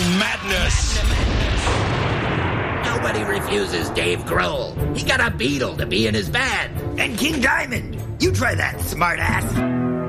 madness. Nobody refuses Dave Grohl. He got a Beatle to be in his band. And King Diamond. You try that, smartass.